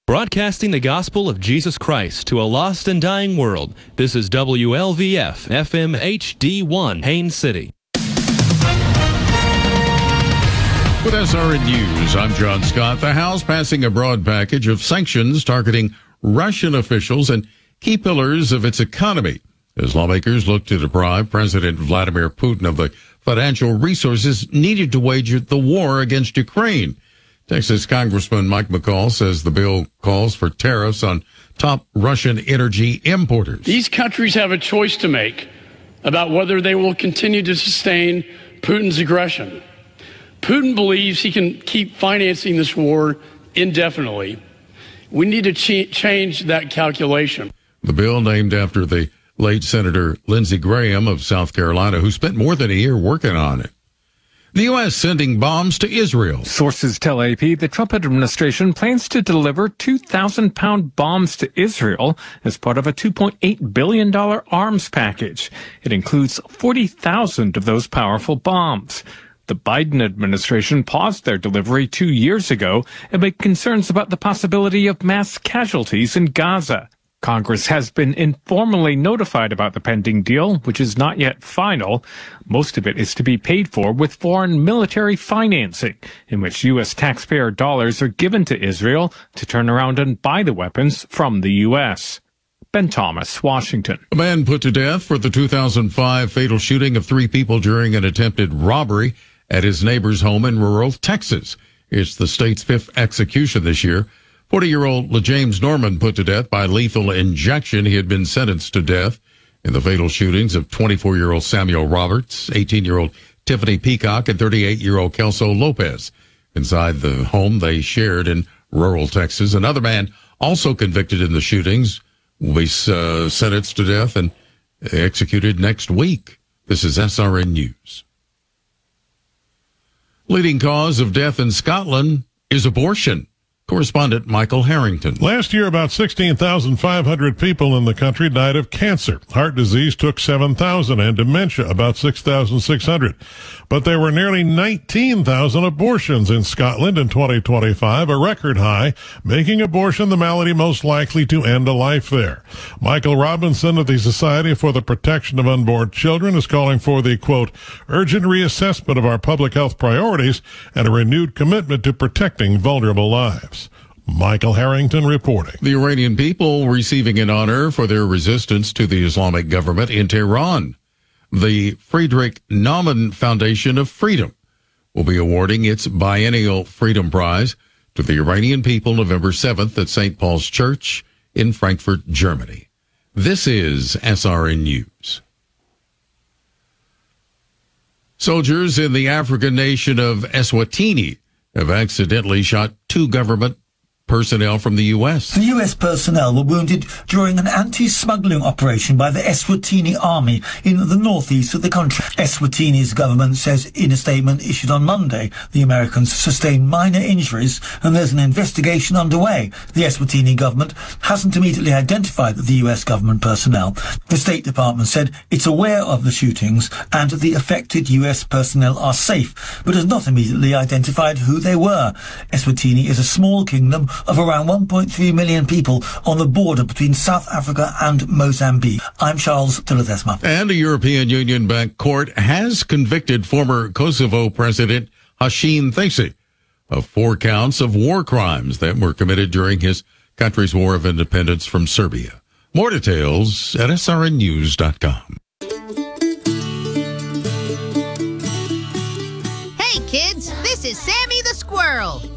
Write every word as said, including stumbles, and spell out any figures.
Broadcasting the gospel of Jesus Christ to a lost and dying world, this is W L V F F M H D one, Haines City. With S R N News, I'm John Scott. The House passing a broad package of sanctions targeting Russian officials and key pillars of its economy as lawmakers look to deprive President Vladimir Putin of the financial resources needed to wage the war against Ukraine. Texas Congressman Mike McCall says the bill calls for tariffs on top Russian energy importers. These countries have a choice to make about whether they will continue to sustain Putin's aggression. Putin believes he can keep financing this war indefinitely. We need to ch- change that calculation. The bill, named after the late Senator Lindsey Graham of South Carolina, who spent more than a year working on it. The U S sending bombs to Israel. Sources tell A P the Trump administration plans to deliver two thousand pound bombs to Israel as part of a two point eight billion dollars arms package. It includes forty thousand of those powerful bombs. The Biden administration paused their delivery two years ago amid concerns about the possibility of mass casualties in Gaza. Congress has been informally notified about the pending deal, which is not yet final. Most of it is to be paid for with foreign military financing, in which U S taxpayer dollars are given to Israel to turn around and buy the weapons from the U S. Ben Thomas, Washington. A man put to death for the two thousand five fatal shooting of three people during an attempted robbery at his neighbor's home in rural Texas. It's the state's fifth execution this year. forty-year-old LeJames Norman put to death by lethal injection. He had been sentenced to death in the fatal shootings of twenty-four-year-old Samuel Roberts, eighteen-year-old Tiffany Peacock, and thirty-eight-year-old Kelso Lopez inside the home they shared in rural Texas. Another man also convicted in the shootings will be uh, sentenced to death and executed next week. This is S R N News. Leading cause of death in Scotland is abortion. Correspondent Michael Harrington. Last year, about sixteen thousand five hundred people in the country died of cancer. Heart disease took seven thousand and dementia about six thousand six hundred. But there were nearly nineteen thousand abortions in Scotland in twenty twenty-five, a record high, making abortion the malady most likely to end a life there. Michael Robinson of the Society for the Protection of Unborn Children is calling for the, quote, urgent reassessment of our public health priorities and a renewed commitment to protecting vulnerable lives. Michael Harrington reporting. The Iranian people receiving an honor for their resistance to the Islamic government in Tehran. The Friedrich Naumann Foundation of Freedom will be awarding its biennial Freedom Prize to the Iranian people November seventh at Saint Paul's Church in Frankfurt, Germany. This is S R N News. Soldiers in the African nation of Eswatini have accidentally shot two government personnel from the U S. The U S personnel were wounded during an anti-smuggling operation by the Eswatini army in the northeast of the country. Eswatini's government says in a statement issued on Monday the Americans sustained minor injuries and there's an investigation underway. The Eswatini government hasn't immediately identified the U S government personnel. The State Department said it's aware of the shootings and the affected U S personnel are safe, but has not immediately identified who they were. Eswatini is a small kingdom of around one point three million people on the border between South Africa and Mozambique. I'm Charles Tillerthesma. And a European Union-backed court has convicted former Kosovo President Hashim Thaci of four counts of war crimes that were committed during his country's war of independence from Serbia. More details at S R N news dot com. Hey kids, this is Sammy the Squirrel.